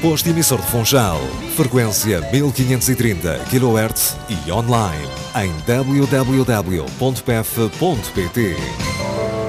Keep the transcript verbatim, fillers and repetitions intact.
Posto emissor de Funchal, frequência mil quinhentos e trinta quilohertz e online em w w w ponto p e f ponto p t.